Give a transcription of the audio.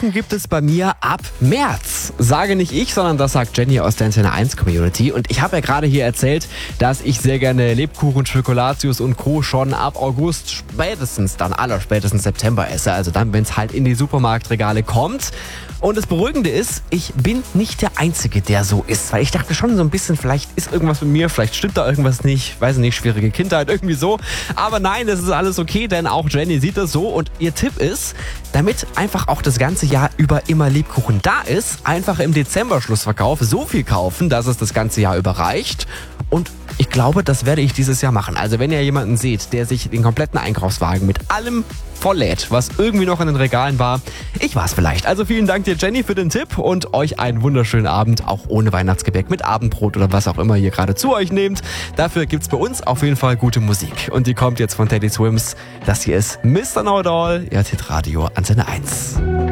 Lebkuchen gibt es bei mir ab März. Sage nicht ich, sondern das sagt Jenny aus der Antenne 1 Community. Und ich habe ja gerade hier erzählt, dass ich sehr gerne Lebkuchen, Spekulatius und Co. schon ab August spätestens dann allerspätestens September esse. Also dann, wenn es halt in die Supermarktregale kommt. Und das Beruhigende ist, ich bin nicht der Einzige, der so ist. Weil ich dachte schon so ein bisschen, vielleicht ist irgendwas mit mir, vielleicht stimmt da irgendwas nicht. Weiß nicht, schwierige Kindheit, irgendwie so. Aber nein, das ist alles okay, denn auch Jenny sieht das so. Und ihr Tipp ist, damit einfach auch das ganze Jahr über immer Lebkuchen da ist, einfach im Dezember-Schlussverkauf so viel kaufen, dass es das ganze Jahr über reicht. Und ich glaube, das werde ich dieses Jahr machen. Also wenn ihr jemanden seht, der sich den kompletten Einkaufswagen mit allem volllädt, was irgendwie noch in den Regalen war, ich war's vielleicht. Also vielen Dank dir, Jenny, für den Tipp und euch einen wunderschönen Abend, auch ohne Weihnachtsgebäck, mit Abendbrot oder was auch immer ihr gerade zu euch nehmt. Dafür gibt's bei uns auf jeden Fall gute Musik. Und die kommt jetzt von Teddy Swims. Das hier ist Mr. Know It All, ihr hört Radio Antenne 1.